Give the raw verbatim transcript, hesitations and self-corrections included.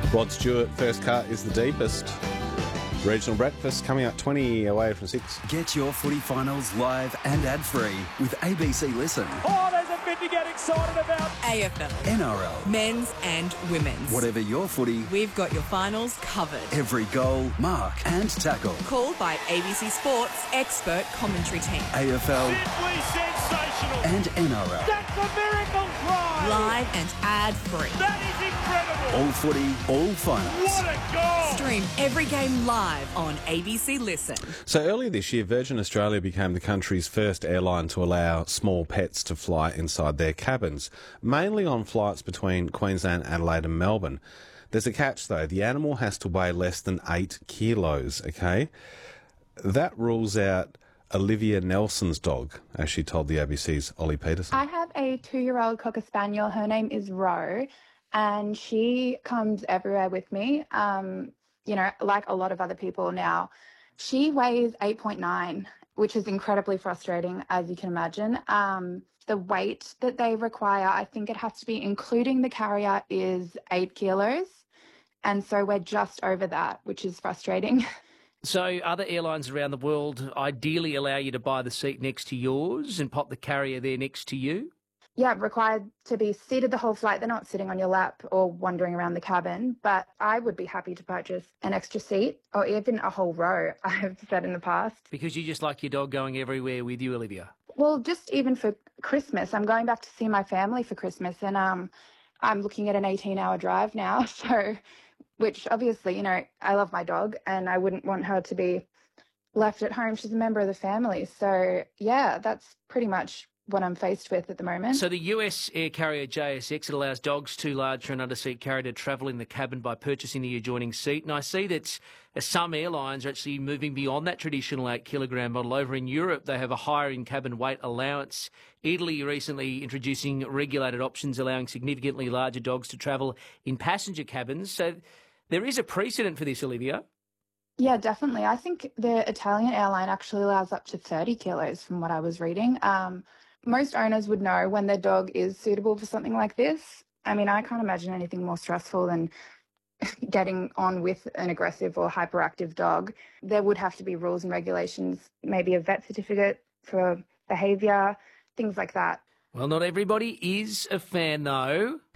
Rod Stewart, first cut is the deepest. Regional breakfast coming up twenty away from six. Get your footy finals live and ad-free with A B C Listen. Oh, there's a bit to get excited about. A F L. N R L. Men's and women's. Whatever your footy, we've got your finals covered. Every goal, mark and tackle. Called by A B C Sports expert commentary team. A F L. Simply sensational. And N R L. That's a miracle try. Live and ad-free. That is incredible. All footy, all finals. What a goal. Stream every game live on A B C Listen. So earlier this year, Virgin Australia became the country's first airline to allow small pets to fly inside their cabins, mainly on flights between Queensland, Adelaide and Melbourne. There's a catch though. The animal has to weigh less than eight kilos, okay? That rules out Olivia Nelson's dog, as she told the A B C's Ollie Peterson. I have a two-year-old Cocker Spaniel. Her name is Ro, and she comes everywhere with me, um, you know, like a lot of other people now. She weighs eight point nine, which is incredibly frustrating, as you can imagine. Um, the weight that they require, I think it has to be, including the carrier, is eight kilos. And so we're just over that, which is frustrating. So other airlines around the world ideally allow you to buy the seat next to yours and pop the carrier there next to you? Yeah, required to be seated the whole flight. They're not sitting on your lap or wandering around the cabin, but I would be happy to purchase an extra seat or even a whole row, I've said in the past. Because you just like your dog going everywhere with you, Olivia? Well, just even for Christmas. I'm going back to see my family for Christmas, and um, I'm looking at an eighteen-hour drive now, so... which obviously, you know, I love my dog and I wouldn't want her to be left at home. She's a member of the family. So, yeah, that's pretty much what I'm faced with at the moment. So the U S air carrier J S X, it allows dogs too large for an under-seat carrier to travel in the cabin by purchasing the adjoining seat. And I see that some airlines are actually moving beyond that traditional eight kilogram model. Over in Europe, they have a higher in-cabin weight allowance. Italy recently introducing regulated options allowing significantly larger dogs to travel in passenger cabins. So there is a precedent for this, Olivia. Yeah, definitely. I think the Italian airline actually allows up to thirty kilos from what I was reading. Um, most owners would know when their dog is suitable for something like this. I mean, I can't imagine anything more stressful than getting on with an aggressive or hyperactive dog. There would have to be rules and regulations, maybe a vet certificate for behaviour, things like that. Well, not everybody is a fan, though.